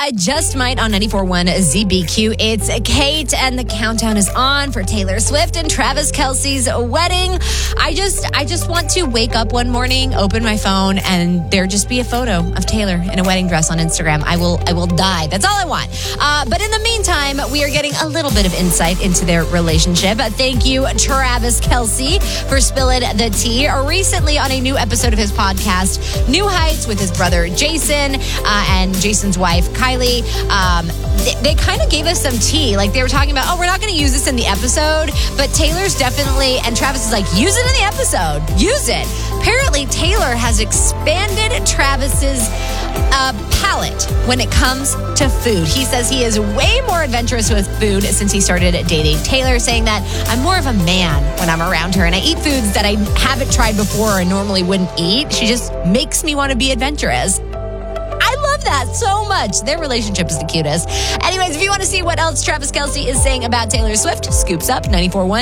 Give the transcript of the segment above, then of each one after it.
I Just Might on 94.1 ZBQ. It's Kate, and the countdown is on for Taylor Swift and Travis Kelce's wedding. I just want to wake up one morning, open my phone, and there just be a photo of Taylor in a wedding dress on Instagram. I will die. That's all I want. But in the meantime, we are getting a little bit of insight into their relationship. Thank you, Travis Kelce, for spilling the tea. Recently, on a new episode of his podcast, New Heights, with his brother Jason and Jason's wife Kylie, they kind of gave us some tea. Like, they were talking about, we're not going to use this in the episode, but Taylor's definitely, and Travis is like, use it in the episode. Use it. Apparently, Taylor has expanded Travis's palate when it comes to food. He says he is way more adventurous with food since he started dating Taylor, saying that I'm more of a man when I'm around her, and I eat foods that I haven't tried before or normally wouldn't eat. She just makes me want to be adventurous. I love that so much. Their relationship is the cutest. Anyways, if you want to see what else Travis Kelce is saying about Taylor Swift, scoops up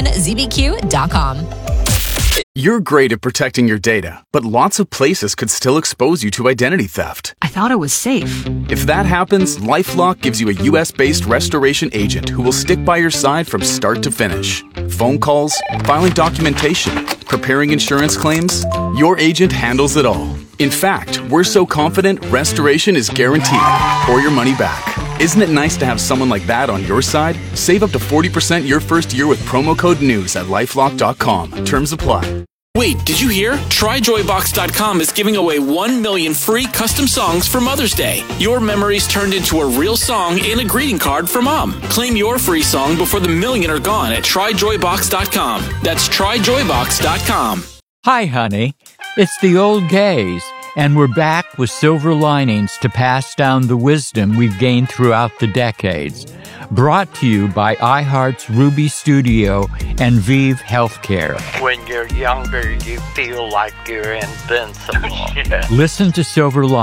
941zbq.com. You're great at protecting your data, but lots of places could still expose you to identity theft. I thought it was safe. If that happens, LifeLock gives you a U.S.-based restoration agent who will stick by your side from start to finish. Phone calls, filing documentation, preparing insurance claims, your agent handles it all. In fact, we're so confident restoration is guaranteed or your money back. Isn't it nice to have someone like that on your side? Save up to 40% your first year with promo code NEWS at LifeLock.com. Terms apply. Wait, did you hear? TryJoyBox.com is giving away 1 million free custom songs for Mother's Day. Your memories turned into a real song and a greeting card for Mom. Claim your free song before the million are gone at TryJoyBox.com. That's TryJoyBox.com. Hi, honey. It's the old gays, and we're back with silver linings to pass down the wisdom we've gained throughout the decades. Brought to you by iHeart's Ruby Studio and Vive Healthcare. When you're younger, you feel like you're invincible. Listen to Silver Linings